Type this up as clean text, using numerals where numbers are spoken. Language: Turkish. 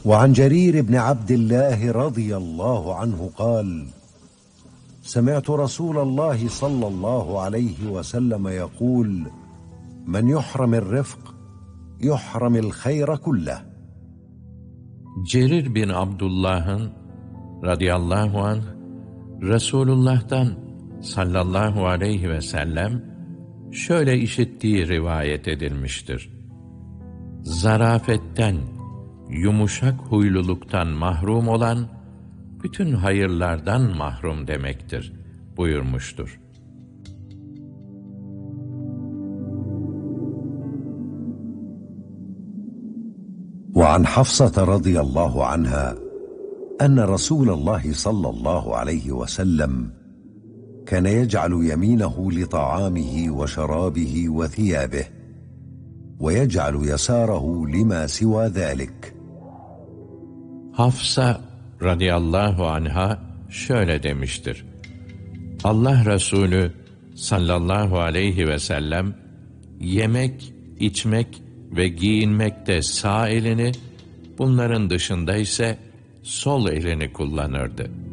وعن جرير بن عبد الله رضي الله عنه قال: سمعت رسول الله صلى الله عليه وسلم يقول: من يحرم الرفق يحرم الخير كله. Cerir bin Abdullah'ın radıyallahu anh Resulullah'tan sallallahu aleyhi ve sellem şöyle işittiği rivayet edilmiştir. Zarafetten, yumuşak huyluluktan mahrum olan bütün hayırlardan mahrum demektir buyurmuştur. وعن حفصة رضي الله عنها أن رسول الله صلى الله عليه وسلم كان يجعل يمينه لطعامه وشرابه وثيابه ويجعل يساره لما سوى ذلك. Hafsa radıyallahu anha şöyle demiştir. Allah Resulü sallallahu aleyhi ve sellem yemek, içmek ve giyinmekte sağ elini, bunların dışında ise sol elini kullanırdı.